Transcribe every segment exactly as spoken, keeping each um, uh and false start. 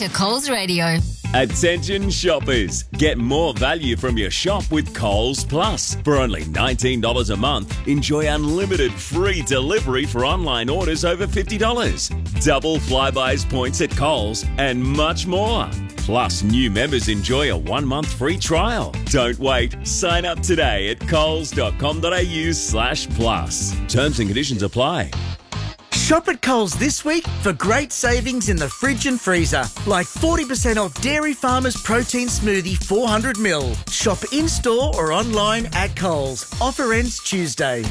to Coles Radio. Attention shoppers, get more value from your shop with Coles Plus. For only nineteen dollars a month, enjoy unlimited free delivery for online orders over fifty dollars, double Flybuys points at Coles, and much more. Plus, new members enjoy a one-month free trial. Don't wait. Sign up today at coles.com.au slash plus. Terms and conditions apply. Shop at Coles this week for great savings in the fridge and freezer, like forty percent off Dairy Farmers Protein Smoothie four hundred milliliters. Shop in-store or online at Coles. Offer ends Tuesday.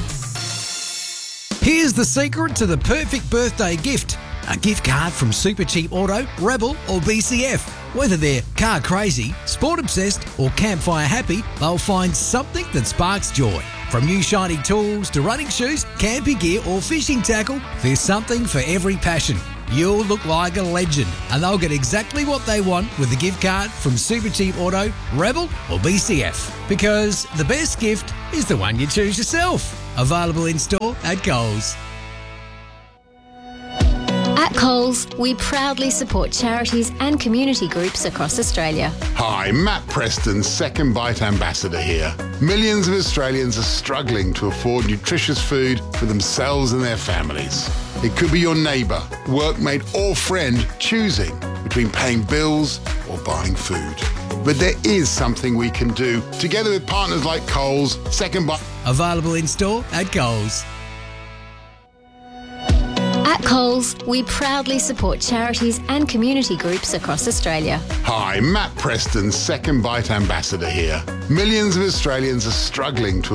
Here's the secret to the perfect birthday gift. A gift card from Supercheap Auto, Rebel or B C F. Whether they're car crazy, sport obsessed or campfire happy, they'll find something that sparks joy. From new shiny tools to running shoes, camping gear or fishing tackle, there's something for every passion. You'll look like a legend and they'll get exactly what they want with a gift card from Supercheap Auto, Rebel or B C F. Because the best gift is the one you choose yourself. Available in store at Coles. At Coles, we proudly support charities and community groups across Australia. Hi, Matt Preston, Second Bite Ambassador here. Millions of Australians are struggling to afford nutritious food for themselves and their families. It could be your neighbour, workmate or friend choosing between paying bills or buying food. But there is something we can do together with partners like Coles, Second Bite. Available in store at Coles. At Coles, we proudly support charities and community groups across Australia. Hi, Matt Preston, Second Bite Ambassador here. Millions of Australians are struggling to